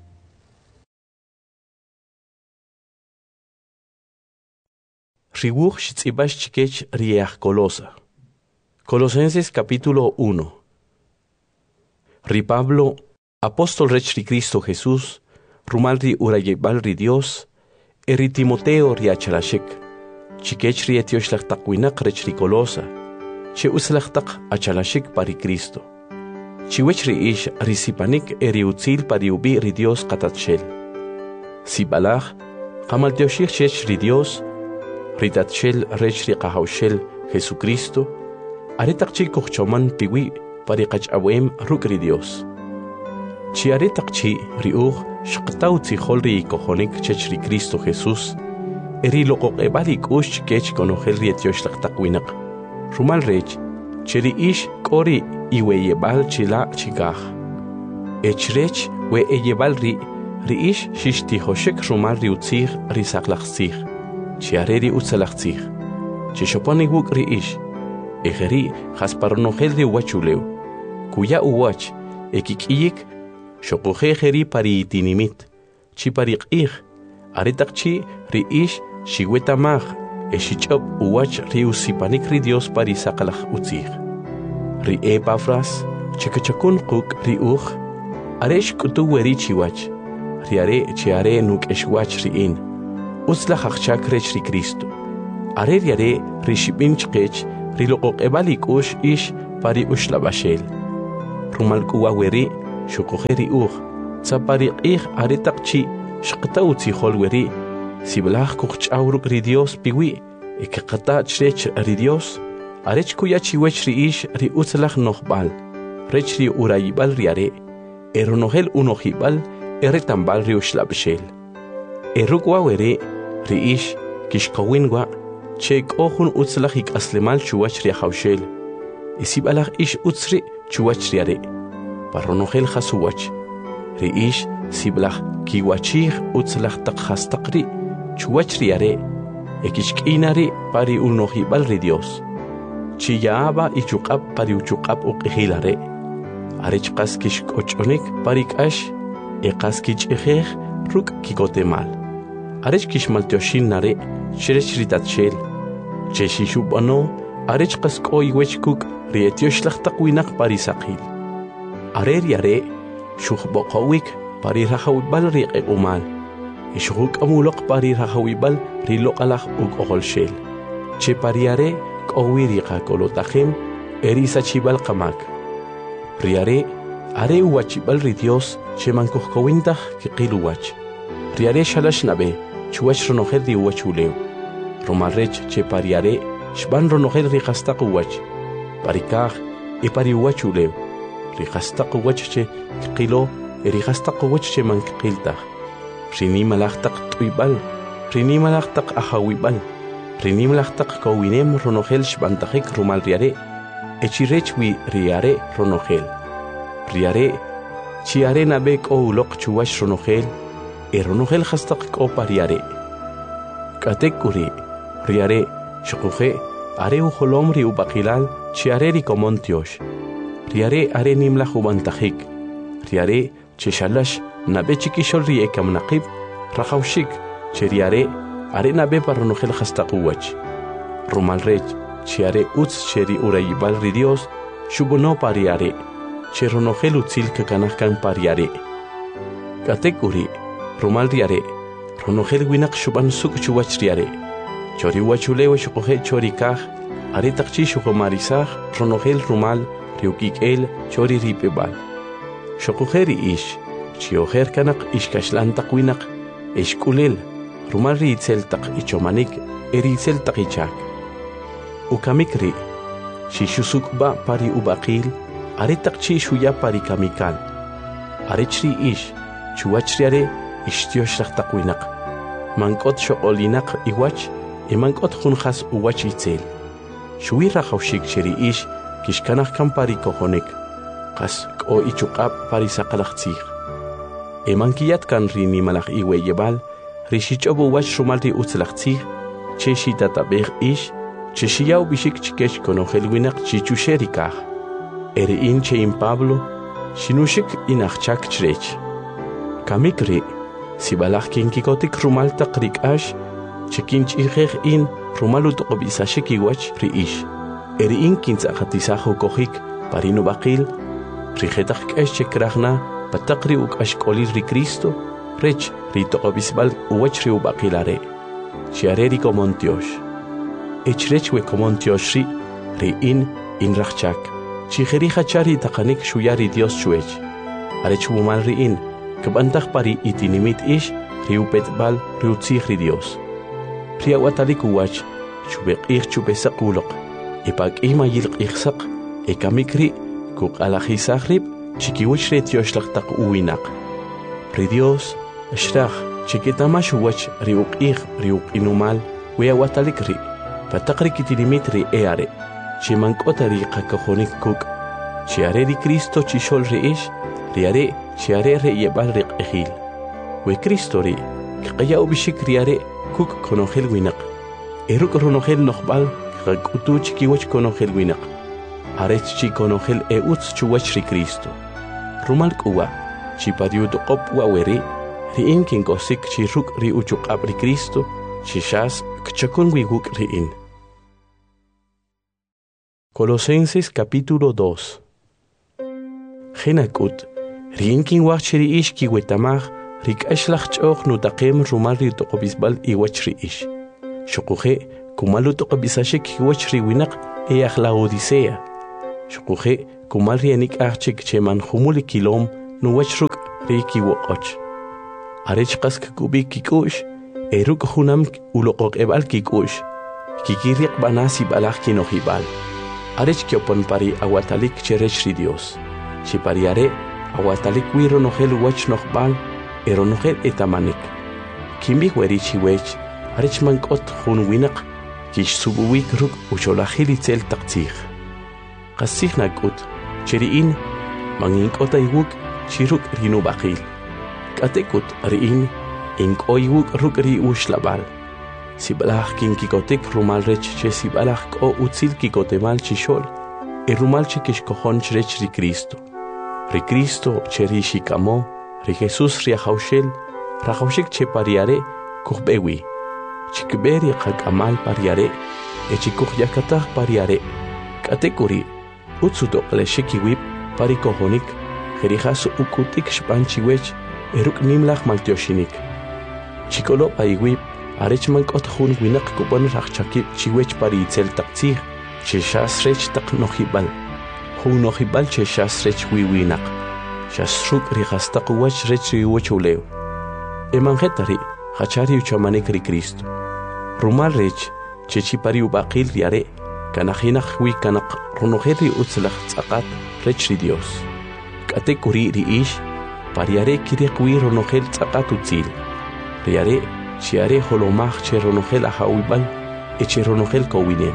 Ribuch shitzibash chikech riach Colosa. Colosenses capítulo 1. Ri Pablo, apóstol rech ri Cristo Jesús, rumal ri urayebal ri Dios, eri Timoteo ri achalashik, chikech ri etioshlag takwinak rech ri Colosa, che uslach tak achalashik pari Cristo. Chiwech ri ish risipanik eri utzil pari ubi ri Dios katatshel. Sibalach, kamalteoshik chech ri Dios, ritatshel rech ri kahaushel Jesucristo, aretakchi kuchchoman piwi pari kachawem rukri Dios. Chi aretakchi riuch shqtau tzihol ri kohonik chech ri Cristo Jesús, eri lokok ebalik ush kech konohel ri etioshlag takwinak. Rumal rech, cheri ish kori iweyebal chila chigach. Echrech we eyebal ri ish shishtihoshek rumal ri utzig ri saklachzig. Chiareri utzalachzig. Chishoponig ri ish. Egeri jasparnogel de wachuleu. Kuya uwach, ekikiyik, shokojegeri pari itinimit. Chiparik ig. Aretakchi ri ish shiwetamag. Eshichop uwach ri usipanik ri Dios pari sakalach utzig. Ri Epafras, chikachakun kuk ri uch. Aresh kutu weri chiwach. Riare chiare nuk eshwach ri in. Utzlach achchak rech ri Cristo. Are riare rishibin chkech rilokok ebalik ush ish pari ushlabashel. rumal kuwa weri shukujeri uj tsapari qih aretaqchi shqtawtsi hol weri siblah kuch'awruk ri Dios piwi ikqata chrech ri Dios arech kuyachi wech ri ish ri utzlaj nohbal rech ri urayibal riare eronohel unojibal eretambal ri ushlabshel erukwa weri ri ish kishqawinwa chek ohun utzlaj ikaslemal chuwach ri hawshel isibalaj ish utzri chuwach riare paronojel hasuwach ri ish siblaj kiwachij utzlaj taqhastaqri chuwach riare ekishk'inari pari unojibal ri Dios chiyaaba ichuqab pari uchuqab uqihilare arech qas kishk'och'onik pari k'ash eqas kich'ijej ruk' kikotemal arech kishmaltyoshin nare cherech ritatshel cheshishub'ano arech qas k'oy wech kuk' ri etyoxlaj taq winaq pari saqil are riare xujb'oqowik pari rajawibal ri q'eq'umal ixujuk'amuloq pari rajawibal ri loq'alaj uk'oqolxel che pariare k'owi ri qak'olotajem eri sachibal qamak riare are uwachibal ri Dios che mankujkowintaj kiqil uwach riare xalax nabe chuwach ronojel ri uwach ulew romarrech che pariare xban ronojel ri qastaq uwach parikaj pari uwach ulew ri qastaq uwach che kiqilo eri qastaq uwach che mankiqiltaj rinimalaj taq t'uybal rinimalaj taq ajawibal rinimalaj taq kowinem ronojel xbantajik rumal riare echirech wi riare ronojel riare chiare nabe k'owuloq chuwach ronojel ronojel qastaq k'o pariare k'atek uri riare xukuje are ujolom ri ubaqilal chiare ri komontiox riare are nimlaj ubantajik riare chexalax nabe chikixol ri ekamnaqib rajawxik che riare are nabe paronojel qastaq uwach rumalrech chiare utz che ri urayibal ri Dios xubuno pariare che ronojel utzil kakanajkan pariare k'atek uri rumal riare ronojel winaq xuban suk chuwach riare chori wachulew xuquje chori kaj are taqchi xuqomarisaj ronojel rumal riukik'el chori ripebal xuquje ri ish chiojer kanaq ishkaxlan taq winaq ixk'ulel rumal ri itzel taq ichomanik eri itzel taq ichak ukamik ri xixusukba pari ubaqil are taqchi xuya pari kamikal arech ri ish chuwach riare ixtioxlaj taq winaq mank'ot xoq'olinaq iwach mank'ot junjas uwach itzel xuwi rajawxik che ri ish kixkanaj kan pari kojonik qas k'o ichuq'ab pari saqalaj tzij mankiyat kan ri nimalaj iweyebal ri xich'ob uwach rumal ri utzlaj tzij che xitatab'ej ish che xiyaw bixik chikex konojel winaq chichuxe ri kaj eri'in che in Pablo xinuxik in ajchak chrech kamik ri sibalaj kinkikotik rumal taq ri k'ax che kinch'ijej in rumal utoq'ob'isaxik iwach ri ish eri'in kintz'aqatisaj ukojik pari nub'aqil ri jetaj k'ax che krajna pataq ri uk'axk'olil ri Cristo rech ri toq'ob'isb'al uwach ri ub'aqilare chiare ri komontiox echrech we komontiox ri in rajchak chijeri jachari taqanik xuya ri Dios chuech arech wumal ri in kb'antaj pari itinimit ish ri upetb'al ri utzij ri Dios ri awatalik uwach chubeq'ij chubesaq uloq ipak'ij mayil q'ijsaq kamik ri kuq'alajisaj rib chikiwach ri tioxlaj taq uwinaq ri Dios xraj chikitamax uwach ri uq'ij ri uq'inumal we awatalik ri pataq ri kitinimit ri are chimank'ota ri qakojonik kuk' chiare ri Cristo chixol ri ish riare chiare ri yeb'al ri q'ejil we Cristo ri kqaya ubixik riare kuk' konojel winaq ruk' ronojel no'jb'al qak'utu chikiwach konojel winaq arech chi konojel utz chuwach ri Cristo rumal k'uwa chi pariutoqob wa'weri ri'in kink'osik chi ruk' ri uchuq'ab' ri Cristo chixas kchakun wi wuk' ri'in. Colosenses capítulo 2. Genakut, ri'in kinwaj chi ri ish kiwetamaj ri k'axlaj ch'oq nutaqem rumal ri toqob'isb'al iwach ri ish xuquje kumal utoqob'isaxik kiwach ri winaq aj la Odisea xuquje kumal rienik achik cheman humuli kilom nuwachruk riki woqoch. Arech qask kubik kikush, eruk hunam uloqok ebal kikush, kikiriq banasi balak kinohibal. Arech kiopon pari aguatalik cherech ri Dios. Chipariare aguatalik wiro nohel wach nohbal, eronohel etamanik. Kimbi weri chiwech, arech mankot hun winak, kish subuwik ruk ucholahili tel taktikh. Qassikh nakut, cheriin, manginkot aywuk, chiruk rinu bakil. Katekut riin, ink oywuk ruk ri ushlabal. Sibalach kinkikotek rumal rech che sibalach ko utzil kikotemal chishol, rumal che kishkohon rech ri Cristo. Ri Cristo che ri shikamo, ri Jesus ri haushel, rahaushik che pariare, kuhbewi. Chikberi qakamal pariare, echikuh yakatah pariare. Katekuri, utsuto leshikiwip, parikohonik, jerijasu ukutik shpanchiwech, eruk nimlach maltioshinik. Chikolo paiwip, arechman kot hun winak kupon rachakip chiwech pari itzel taktsir, cheshas rech tak nohibal. Hun nohibal cheshas rech wiwinak. Shasruk rihastak uwach rech riwochulew. Emangetari, hachari uchamanik ri Cristo. Rumal rech, chechipari ubaqil riare, kanajinach wi kanak runoheri utzlach tzakat rech ri Dios. Katekuri ri ish, pariare kirikwi runohel tzakat utzil. Riare, chiare holomach che runohel ahawibal, eche runohel kowinem.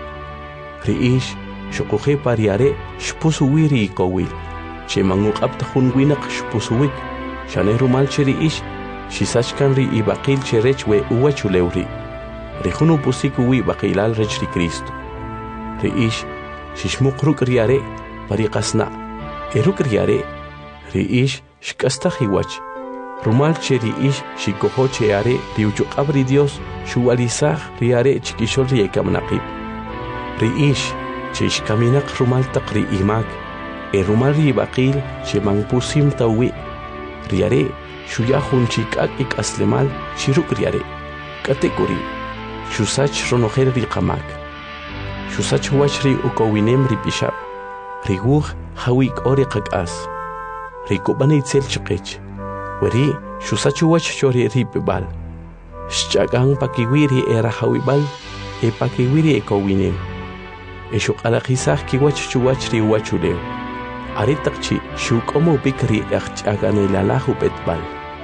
Ri ish, shokohe pariare, shpusuwiri kowil. Che manguk abtahun winak shpusuwik. Shane rumal che ri ish, shisachkan ri ibaqil che rech we uwachulewri. Rejunu pusikuwi baqilal rech ri Cristo. Ri ish, shishmukruk riare, pariqasna. Eruk riare, ri ish, shkastahiwach. Rumal che ri ish, shikoho che are, riuchuqabri Dios, shuwalizah riare chikishol riekamnaqib. Ri ish, che shkaminak rumal taqri imak. Rumal ri baqil, che mangpusim tawi. Riare, shuyahun chikak ik aslemal, shiruk riare. Katekuri. Shusach ronoher ri qamak. Shusach wach ri ukowinem ri pishab. Ri guh hawik ori qakas. Ri kubani itzel chiqich. Weri shusach wach chori ri pibal. Shchagang pakiwiri era hawibal. E pakiwiri ekowinem. E shuqalaqisah ki wach chuwach ri wachulew. Aritakchi shukomo bikri achchagane lalahu betbal.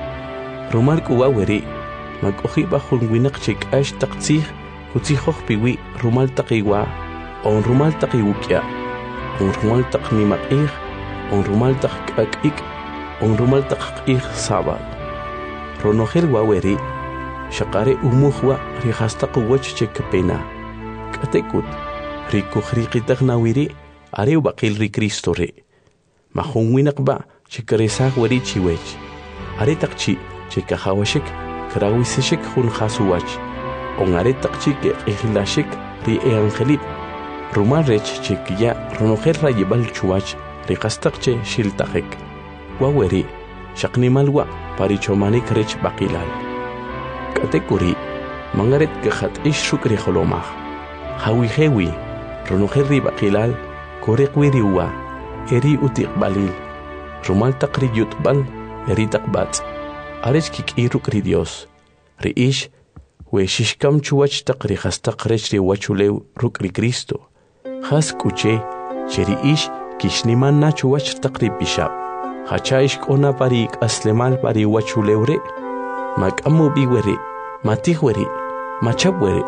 Rumal kuwa weri. Makohi bahun winak chik ash taktsih, kutsihoh piwi rumal takiwa, on rumal takiwukya, on rumal taknimakih, on rumal takakik, on rumal takakih sabal. Ronohel waweri, shakare umuhwa rihastak wach chik pena. Katekut, rikuhrikitak nawiri, are bakil ri Cristo re. Mahun winak ba, chikaresak weri chiwech. Are takchi, chikahawashik, Krawisishik hun khasuwach. Ongare takchik ehlashik ri eangelip. Rumal rech chikia ronoher rayibal chuwach riqastakche shiltajek. Waweri shaqnimalwa parichomanik rech baqilal. Katekuri mangaret kahat ishuk ri holomach. Hawi ronoher ri baqilal koreqwi riwa eri utiqbalil. Rumal taqri yutbal eri taqbat. Arech kikiruk ri Dios. Ri ish, we shishkam chuwach taqri hastak rech ri wachulew ruk ri Cristo. Has kuche, che ri ish kishniman na chuwach taqri bishab. Hacha ishkona pari aslemal pari wachulew re. Makamu biwere, matihwere, machabwere.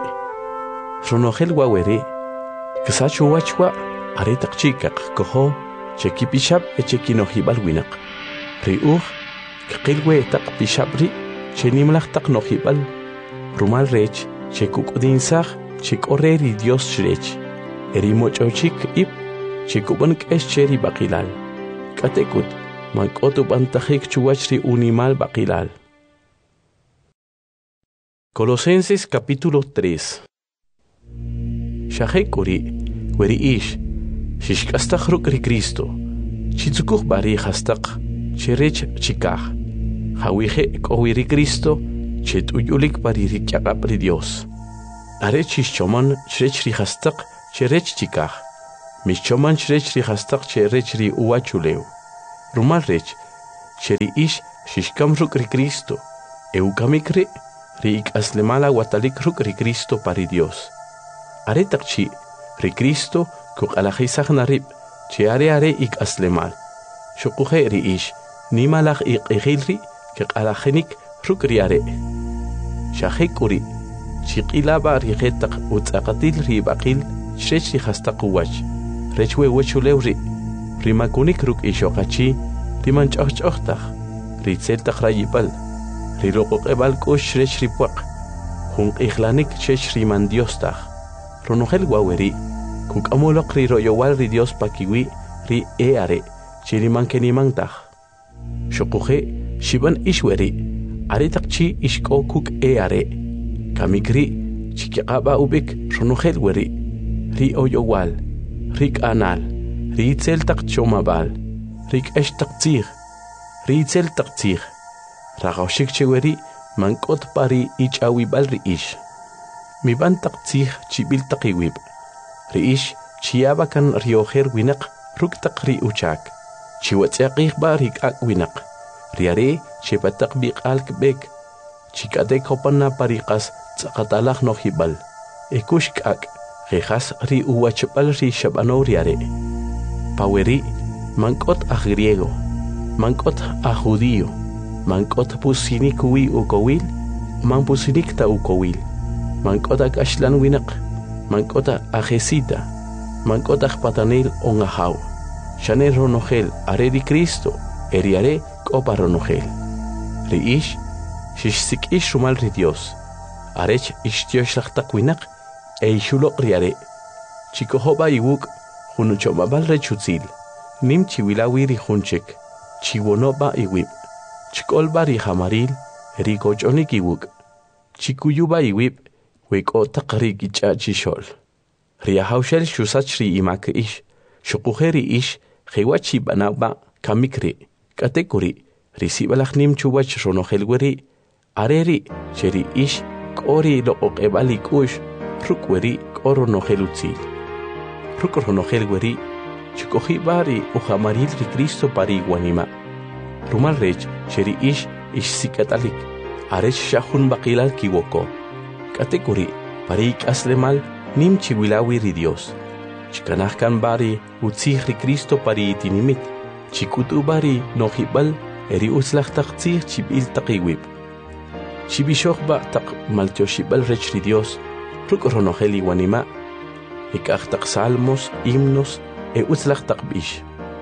Ronohel wawere, kisa chuwachwa, are taqchikak koho, cheki bishab echekinohibal winak. Ri Qilwe taq pishabri, che nimlach taq nohibal. Rumal rech, che kukudinzach, che korreri Dios shrech. Eri mochochik ip, che kuban kesh cheri baqilal. Katekut, mankotu bantajik chuachri unimal baqilal. Colosenses capítulo 3. Shahekuri, weri ish, shishkastach ruk ri Cristo. Chitzukuch bari hastaq, cherech chikach. Hawije kowiri Cristo, chet uyulik pariri kyaqapri Dios. Arechis choman chrech rihastak cherech chikach. Michoman chrech ri hastaq che rech ri uachuleu. Rumal rech, cheri ish shishkam ruk ri Cristo. Eukamikri ri ik aslemala watalik ruk ri Cristo pari Dios. Aretakchi ri Cristo kuk alajisag narib, che are ik aslemal. Shukuhe ri ish, nimalach ik egilri, kik alajenik ruk ri are. Shahekuri, chiqilaba ri getak utzakatil ri bakil, shrech ri hastaq uwach. Rechwe wechulewri, rimakunik ruk ishokachi, rimanchochtach, ritzeltach rayibal, riroqoqebal kush rech ripuaq, jun ihlanik chech rimandiostach, ronogel waweri, kuk amulok riroyowal ri Dios pakiwi, ri eare, chirimankenimantach. Shokuje, shiban ishweri, aretakchi ishko kuk eare, kamikri, chikiqaba ubik, ronogel weri, ri oyowal, rik anal, ritzel tak chomabal, rik estak tzig, ritzel tak tzig, ragaushik cheweri, mankot pari ich awibal riish. Mi ban tak tzig chibil takiwib, riish chiabakan rioher winak, ruk tak ri uchak, chiwatsiakih ba rik ak winak, riare chepatak bik alkbek, chikadek hopan na parikas tsakatalak no hibal, ekush ak, Jejas ri uachapal ri shabanoriare. Paweri, mankot a griego, mankot a judío, mankot pusinik ui ukowil, man pusinik ta ukowil, mankot a kashlan winak, mankot a jesita, mankot a patanel on a hau. Shane ronogel are di Cristo, eriare copa ronogel. Riish, shishsik ish rumal ri Dios, arech ish tioshachtak winak, Eishulok riare, chico hoba iwuk, junuchomabal rechutzil, nim chiwilawiri junchek, chiwonoba iwib, chikolba rihamaril, ricochonik iwuk, chikuyuba iwib, weko takrik ichachishol. Riahaushel shusachri imak ish, shokujeri ish, hewachi banaba, kamikri, katekuri, risibalach nim chubach ronohelweri, areri, cheri ish, kori lo okebalik ush, Rukweri oronogelutzil. Rukoronogelweri, chikohi bari ujamaril ri Cristo pari guanima. Rumal rech, cheri ish sikatalik, arech shahun bakilal kiwoko. Katekuri, pari aslemal, nim chiwilawi ri Dios. Chikanahkan bari utzih ri Cristo pari itinimit. Chikutu bari nohibal, eri uslachtak tzih chibil takiwib. Chibishochba tak maltioshibal rech ri Dios. Rukoronogeli wanima, ikachtak salmos, himnos, utzlachtak bish.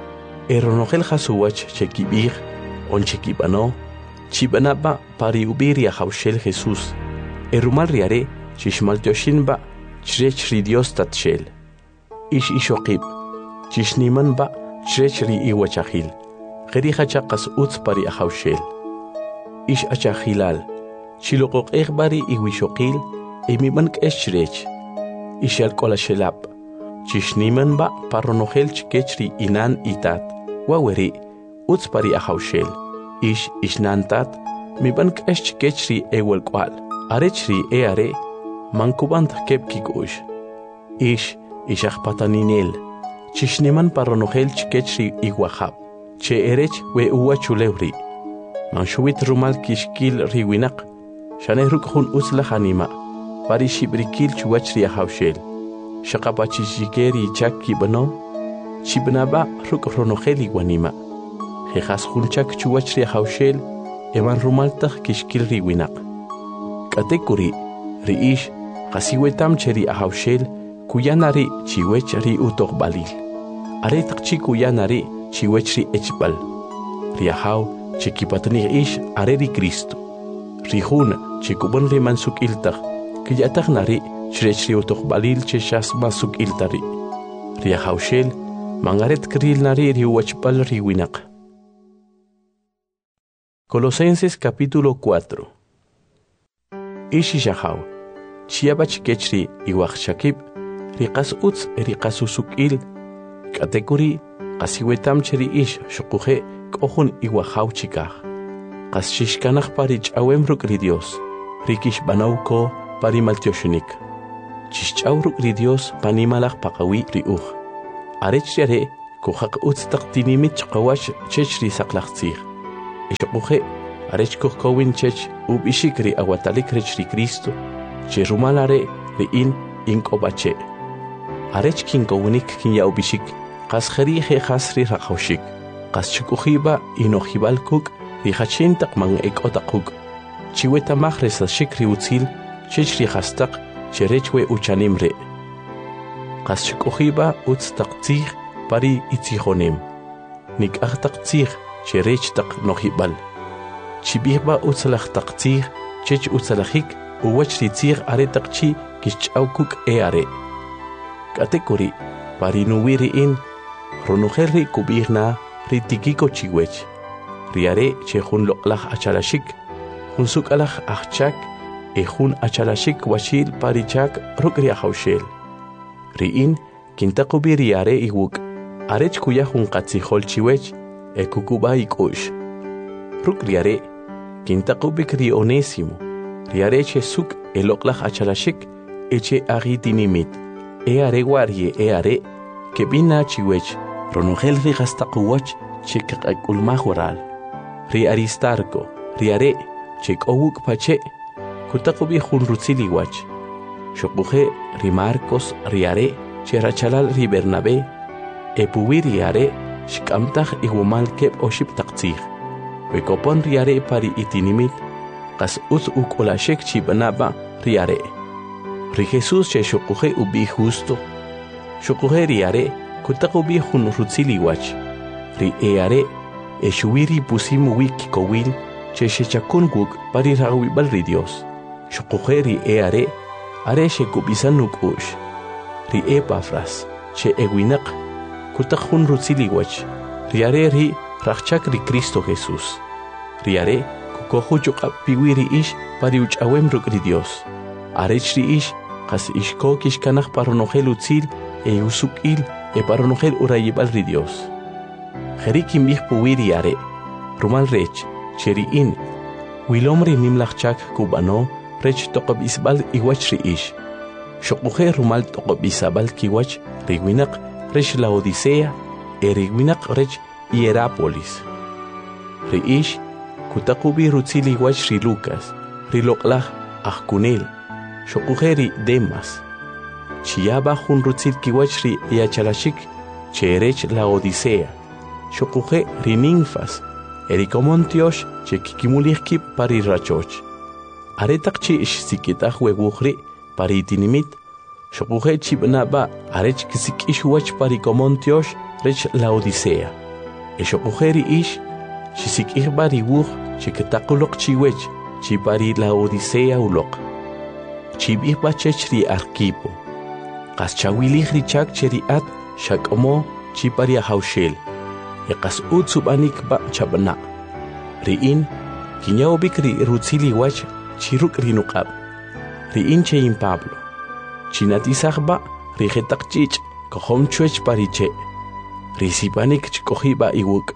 Eronogel hasuwach chekibir, on chekibano, chibanaba pari ubiria haushel Jesús. Erumal riare, chishmaltioshinba, chrech ri Dios tatshel. Ish ishokib, chishnimanba, chrech ri iwachahil. Gerihachakas utz pari ahaushel. Ish achahilal, chilokok bari iwishokil, Emiman eshrech, ishal kola shelap, chishniman ba paronogel chikechri inan itat, waweri, utspari ahaushel, ish ishnantat, miban chikechri ewel kwal, arechri eare, mankubant kepkikush, ish ishach pataninel, chishniman paronogel chikechri iguahab, che erech we uachulewri, manshuit rumal kishkil riwinak, shaneruk hun uslahanima. Pari shibrikil chuachri ahaushel. Shakapachi shikeri chaki bano. Chibnaba rukronogeli wanima. Jejas hunchak chuachri ahaushel. Eman rumaltach kishkil riwinak. Katekuri, riish, kasiwetam cheri ahaushel. Kuyanari chiwechri utok balil. Aretak chi kuyanari chiwechri echbal. Riahau chikipatni ish areri Cristo. Rihun chikubon rimansuk iltach. Kiyatak nari, chrechri utok balil cheshas masuk iltari. Riahaushel, mangaret kril nari riuachpal riwinak. Colosenses capítulo 4. Ishi shahau, chiabach kechri iwachshakib, riqas utz riqasusuk il, katekuri, qasiwetam cheri ish shukuje kohun iwahau chikah. Qas shishkanach parich awemruk ri Dios, rikish banauko, pari maltioshunik. Chich'auruk ri Dios panimalak paqawi riuj. arech yare kuhaq utstaq tinimit chqawash chech ri saqlaqtzig. Ishoquhe arech kuhkowin chech ubishik ri awatalik rech ri Cristo, che rumalare ri in kobache. Arech kinkowinik kin ya ubishik, qas kharije khasri raqawshik, qas chukuhiba inohibalkuk ri hachintaq man ekotaquk. Chiweta mahresa shikri utzil, chech ri hastaq, cherechwe uchanimre. Qas chukuhiba utstaqtzig pari itzihonem. Nik ahtaqtzig cherechtaq nohibal. Chibihba utzalaqtaqtzig, chech utzalajik, uwach ritzig aretaqchi kichaukuk are. Katekuri, pari nuwiri ronujerri kubihna ritikiko chiwech. Riare chehun loqlaj achalashik, hunsuk alaj achak, ehun achalashik washil parichak rukri ahaushel. Riin, kintakubi riare iwuk, arech kuyahun qatzihol chiwech, kukuba ikush. Rukriare, kintakubik ri onésimo, riare chesuk eloqlaj achalashik, eche agitinimit. Eare guarie eare, que bina chiwech, ronugel rigastakuwach, chekakulmahural. Ri Aristarco, riare, chek owuk pache, kutakubi hunrutziliwach. Shokuje ri Marcos riare, cherachalal ri Bernabé, epuwi riare, shkamtaj igumal kep oship taktzig. Bekopon riare pari itinimit, kas uz ukolashek chibanaba riare. Ri Jesús che shokuje ubi justo, shokuje riare, kutakubi hunrutziliwach. Ri eare, eshuiri pusimu wiki kowil, che shechakunguk pari rawibal ri Dios. Shokuje ri eare, are shekubisanuk ush. Ri Epafras, che ewinak, kutakun rutziliwach. Riare ri rachak ri Cristo Jesús. Riare, kukohuchuk piwiri ish pari uchawem ruk ri Dios. Arech ri ish, kas ishko kishkanaj paronogel utzil, usuk il, paronogel urayibal ri Dios. Jerikim bih puwiri are, rumal rech, cheri wilomri nimlachchak kubano, rech toqob isbal iwach ri ish. Shokuje rumal toqob isabal kiwach, riwinak, rech la Odisea, riwinak rech Hierápolis. Ri ish, kutakubi rutzili iwach ri Lucas, ri loqlaj ahkunel, shokuje ri Demas. Chiyaba hun rutzil kiwach ri yachalashik, cherech la Odisea. Shokuje ri Ninfas, erikomontiosh che kikimulihki pari rachoch. Aretakchi ish sikitaj wewujri pari itinimit, shokuje chibnaba arech kisik ish wach pari komontiosh rech la Odisea. Shokuje ri ish, chisik ihbari wuj chiketakulok chiwech, chipari la Odisea ulok. Chibihba chech ri Arquipo. Qas chawilih ri chak cheri at shakomo chipari ahaushel. Qas utsubanik ba chabna. Riin, kinyawbik ri rutzili wach chiruk ri nuqab. Riin chein Pablo. Chinatisaj ba ri getakchich kohom chuech pariche. Risipanik chkohiba iwuk.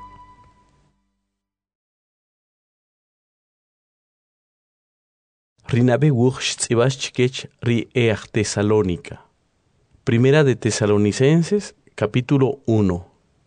Rinabe wuj shtzibas chikech ri Tesalónica. Primera de Tesalonicenses, capítulo 1.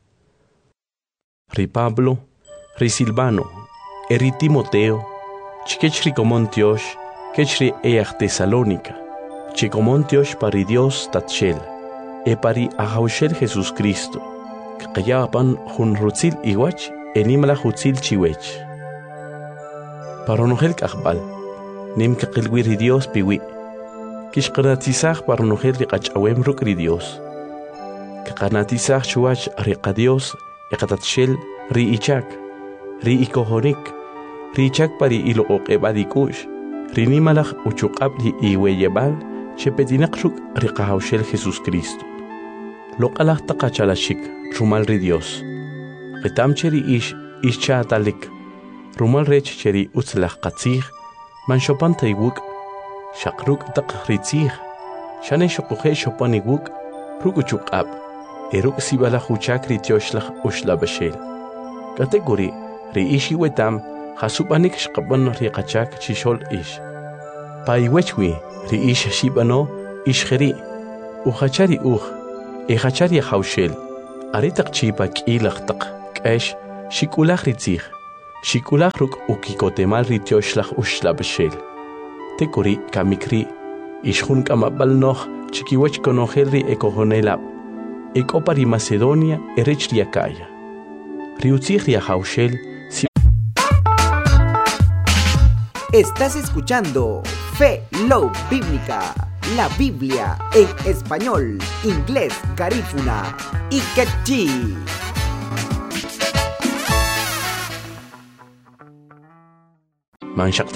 Ri Pablo, ri Silvano, ri Timoteo, chikech ri komontiosh, kech ri Tesalónica, chikomontiosh pari Dios tatshel, pari ahaushel Jesús Cristo, kayapan hun rutzil iwach, enimla hutzil chiwech. Paronogel kahbal, nim kakilwiri Dios piwi, kishqanatisaj paronogel ri qachawem ruk ri Dios. Kakanatisaj chuach ri qadios, Ekatatshel ri ichak, ri ikohonik, ri ichak pari ilook ebadikush, ri nimalaj uchukab ri iweyebal, chepetinakruk ri kahaushel Jesús Cristo. Lokalaj takachalashik, rumal ri Dios. Retamcheri ish chatalik, rumal rech cheri utzlaj katzig, manshopan taywuk, shakruk tak ritzig, shane shokuhe shopan iwuk, ruk uchukab. Eruk sibala huchak ri tioshlach ushla bashel. Kategori ri ishi wetam hasupanik shqaban ri qachak chishol ish. Paiwechwi ri ish shibano ish kheri. Uhachari hachari haushel Aritak chipa k'ilaqtaq k'esh shikulaj ritzij. Shikulaj ruk ukikotemal ritioxlaj uxlabexel. Tekuri kamikri ishjun k'amab'al chikiwach konojel ri ekojonelab. Ekopa ri Macedonia erech riakaya. Riutzij riajauxel. Estás escuchando Fe Low Bíblica, la Biblia en español, inglés, garífuna y quechí. Manshaq